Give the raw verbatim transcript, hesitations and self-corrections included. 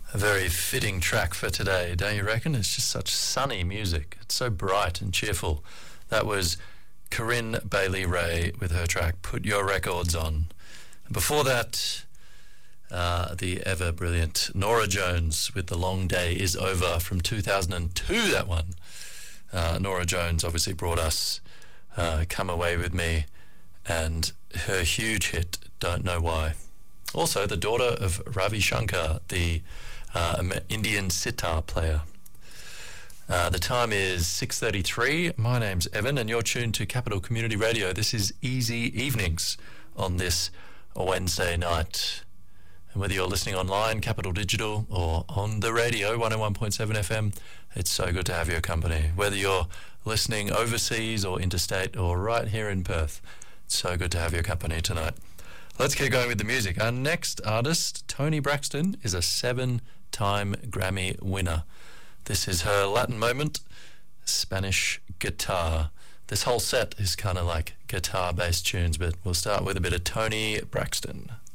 A very fitting track for today, don't you reckon? It's just such sunny music. It's so bright and cheerful. That was Corinne Bailey Rae with her track Put Your Records On. And before that, uh, the ever brilliant Norah Jones with The Long Day Is Over from two thousand two, that one. Uh, Norah Jones obviously brought us uh, Come Away With Me and her huge hit, Don't Know Why. Also, the daughter of Ravi Shankar, the uh, Indian sitar player. Uh, the time is six thirty-three. My name's Evan, and you're tuned to Capital Community Radio. This is Easy Evenings on this Wednesday night. And whether you're listening online, Capital Digital, or on the radio, one oh one point seven F M, it's so good to have your company. Whether you're listening overseas or interstate or right here in Perth, it's so good to have your company tonight. Let's keep going with the music. Our next artist, Toni Braxton, is a seven-time Grammy winner. This is her Latin moment, Spanish guitar. This whole set is kind of like guitar-based tunes, but we'll start with a bit of Toni Braxton.